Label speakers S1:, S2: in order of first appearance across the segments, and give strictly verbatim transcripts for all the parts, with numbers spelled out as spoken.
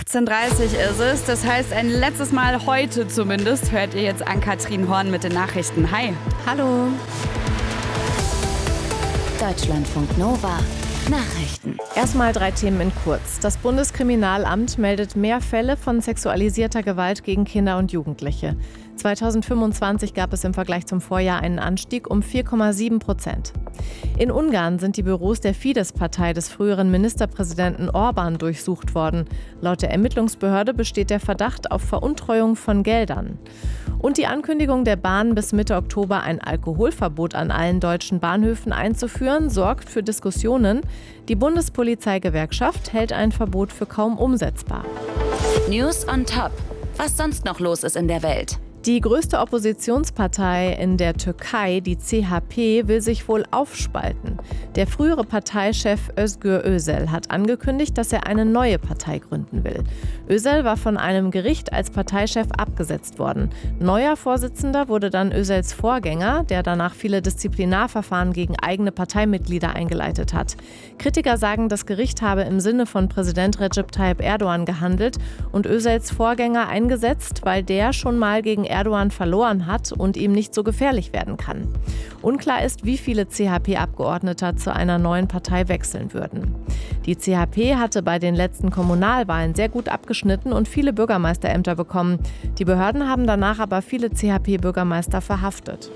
S1: achtzehn Uhr dreißig ist es, das heißt ein letztes Mal heute zumindest hört ihr jetzt Ann-Kathrin Horn mit den Nachrichten. Hi.
S2: Hallo. Deutschlandfunk Nova. Nachrichten.
S3: Erstmal drei Themen in kurz. Das Bundeskriminalamt meldet mehr Fälle von sexualisierter Gewalt gegen Kinder und Jugendliche. zweitausendfünfundzwanzig gab es im Vergleich zum Vorjahr einen Anstieg um vier Komma sieben Prozent. In Ungarn sind die Büros der Fidesz-Partei des früheren Ministerpräsidenten Orbán durchsucht worden. Laut der Ermittlungsbehörde besteht der Verdacht auf Veruntreuung von Geldern. Und die Ankündigung der Bahn, bis Mitte Oktober ein Alkoholverbot an allen deutschen Bahnhöfen einzuführen, sorgt für Diskussionen. Die Bundespolizeigewerkschaft hält ein Verbot für kaum umsetzbar.
S2: News on Top. Was sonst noch los ist in der Welt?
S3: Die größte Oppositionspartei in der Türkei, die C H P, will sich wohl aufspalten. Der frühere Parteichef Özgür Özel hat angekündigt, dass er eine neue Partei gründen will. Özel war von einem Gericht als Parteichef abgesetzt worden. Neuer Vorsitzender wurde dann Özels Vorgänger, der danach viele Disziplinarverfahren gegen eigene Parteimitglieder eingeleitet hat. Kritiker sagen, das Gericht habe im Sinne von Präsident Recep Tayyip Erdogan gehandelt und Özels Vorgänger eingesetzt, weil der schon mal gegen Erdogan verloren hat und ihm nicht so gefährlich werden kann. Unklar ist, wie viele C H P-Abgeordnete zu einer neuen Partei wechseln würden. Die C H P hatte bei den letzten Kommunalwahlen sehr gut abgeschnitten und viele Bürgermeisterämter bekommen. Die Behörden haben danach aber viele C H P-Bürgermeister verhaftet.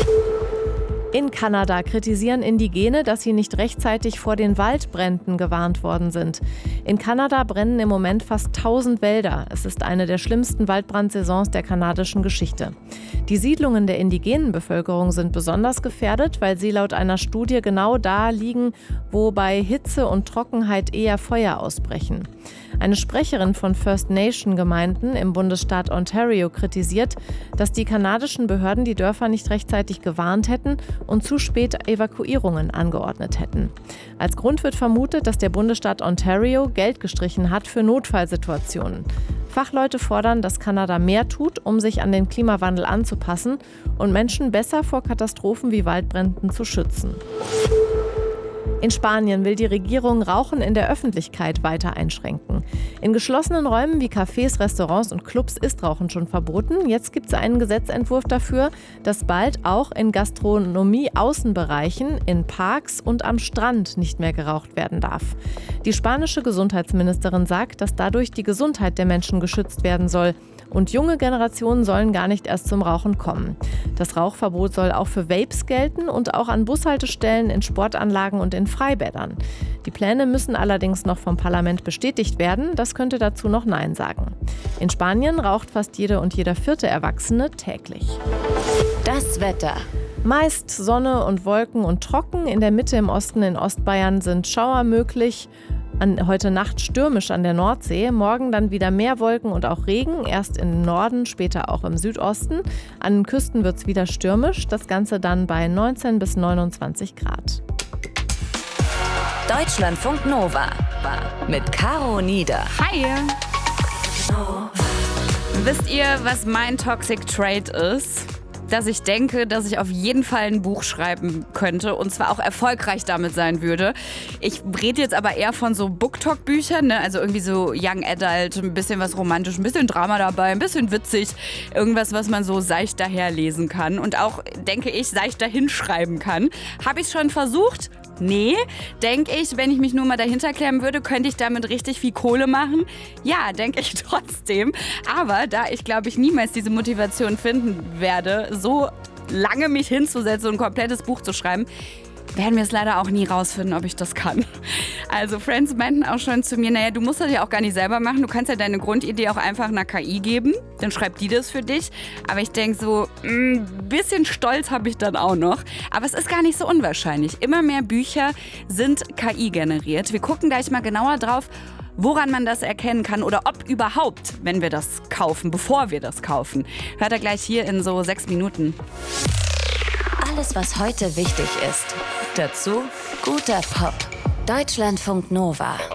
S3: In Kanada kritisieren Indigene, dass sie nicht rechtzeitig vor den Waldbränden gewarnt worden sind. In Kanada brennen im Moment fast tausend Wälder. Es ist eine der schlimmsten Waldbrandsaisons der kanadischen Geschichte. Die Siedlungen der indigenen Bevölkerung sind besonders gefährdet, weil sie laut einer Studie genau da liegen, wo bei Hitze und Trockenheit eher Feuer ausbrechen. Eine Sprecherin von First Nation Gemeinden im Bundesstaat Ontario kritisiert, dass die kanadischen Behörden die Dörfer nicht rechtzeitig gewarnt hätten und zu spät Evakuierungen angeordnet hätten. Als Grund wird vermutet, dass der Bundesstaat Ontario Geld gestrichen hat für Notfallsituationen. Fachleute fordern, dass Kanada mehr tut, um sich an den Klimawandel anzupassen und Menschen besser vor Katastrophen wie Waldbränden zu schützen. In Spanien will die Regierung Rauchen in der Öffentlichkeit weiter einschränken. In geschlossenen Räumen wie Cafés, Restaurants und Clubs ist Rauchen schon verboten. Jetzt gibt es einen Gesetzentwurf dafür, dass bald auch in Gastronomie-Außenbereichen, in Parks und am Strand nicht mehr geraucht werden darf. Die spanische Gesundheitsministerin sagt, dass dadurch die Gesundheit der Menschen geschützt werden soll. Und junge Generationen sollen gar nicht erst zum Rauchen kommen. Das Rauchverbot soll auch für Vapes gelten und auch an Bushaltestellen, in Sportanlagen und in Freibädern. Die Pläne müssen allerdings noch vom Parlament bestätigt werden. Das könnte dazu noch Nein sagen. In Spanien raucht fast jede und jeder vierte Erwachsene täglich.
S2: Das Wetter.
S3: Meist Sonne und Wolken und trocken. In der Mitte im Osten in Ostbayern sind Schauer möglich. An, heute Nacht stürmisch an der Nordsee, morgen dann wieder mehr Wolken und auch Regen, erst im Norden, später auch im Südosten. An den Küsten wird es wieder stürmisch, das Ganze dann bei neunzehn bis neunundzwanzig Grad.
S2: Deutschlandfunk Nova mit Caro Nieder.
S1: Hi! Wisst ihr, was mein Toxic Trait ist? Dass ich denke, dass ich auf jeden Fall ein Buch schreiben könnte und zwar auch erfolgreich damit sein würde. Ich rede jetzt aber eher von so Booktalk-Büchern, ne? Also irgendwie so Young Adult, ein bisschen was romantisch, ein bisschen Drama dabei, ein bisschen witzig. Irgendwas, was man so seicht daherlesen kann und auch, denke ich, seicht dahin schreiben kann. Habe ich schon versucht? Nee, denke ich, wenn ich mich nur mal dahinter klemmen würde, könnte ich damit richtig viel Kohle machen. Ja, denke ich trotzdem. Aber da ich, glaube ich, niemals diese Motivation finden werde, so lange mich hinzusetzen und ein komplettes Buch zu schreiben, werden wir es leider auch nie rausfinden, ob ich das kann. Also Friends meinten auch schon zu mir, naja, du musst das ja auch gar nicht selber machen. Du kannst ja deine Grundidee auch einfach einer K I geben. Dann schreibt die das für dich. Aber ich denke so, ein bisschen Stolz habe ich dann auch noch. Aber es ist gar nicht so unwahrscheinlich. Immer mehr Bücher sind K I generiert. Wir gucken gleich mal genauer drauf, woran man das erkennen kann oder ob überhaupt, wenn wir das kaufen, bevor wir das kaufen. Hört ihr gleich hier in so sechs Minuten.
S2: Alles, was heute wichtig ist. Dazu guter Pop. Deutschlandfunk Nova.